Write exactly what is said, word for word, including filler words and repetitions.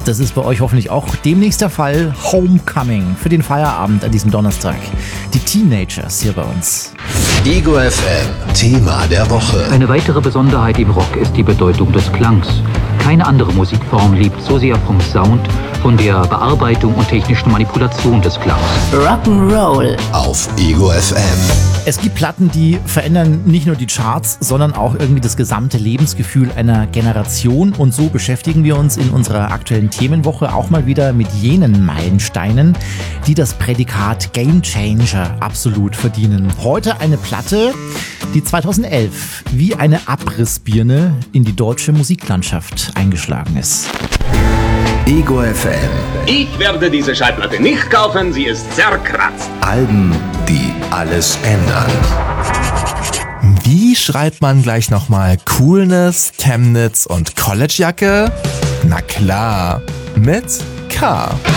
Das ist bei euch hoffentlich auch demnächst der Fall. Homecoming für den Feierabend an diesem Donnerstag. Die Teenagers hier bei uns. Ego F M, Thema der Woche. Eine weitere Besonderheit im Rock ist die Bedeutung des Klangs. Keine andere Musikform lebt so sehr vom Sound, von der Bearbeitung und technischen Manipulation des Klangs. Rock'n'Roll Auf Ego F M. Es gibt Platten, die verändern nicht nur die Charts, sondern auch irgendwie das gesamte Lebensgefühl einer Generation. Und so beschäftigen wir uns in unserer aktuellen Themenwoche auch mal wieder mit jenen Meilensteinen, die das Prädikat Game Changer absolut verdienen. Heute eine Platte, die zweitausendelf wie eine Abrissbirne in die deutsche Musiklandschaft eingeschlagen ist. Ego F M. Ich werde diese Schallplatte nicht kaufen, sie ist zerkratzt. Alben, die alles ändern. Wie schreibt man gleich nochmal Coolness, Chemnitz und Collegejacke? Na klar, mit K.